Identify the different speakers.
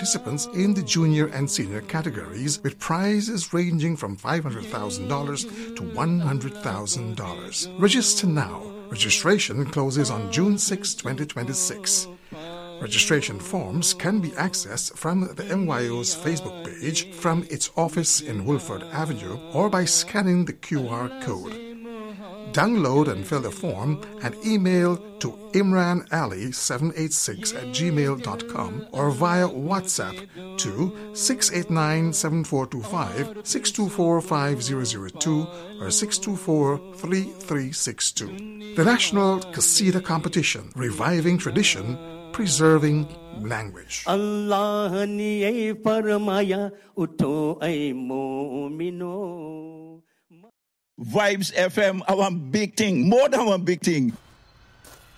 Speaker 1: participants in the junior and senior categories, with prizes ranging from $500,000 to $100,000. Register now. Registration closes on June 6, 2026. Registration forms can be accessed from the MYO's Facebook page, from its office in Woolford Avenue, or by scanning the QR code. Download and fill the form and email to imranali786@gmail.com or via WhatsApp to 689-7425, 624-5002 or 624-3362. The National Qasida Competition, reviving tradition, preserving language.
Speaker 2: Allah ne farmaya utho ay mu'mino.
Speaker 3: Vibes FM, our big thing, more than one big thing.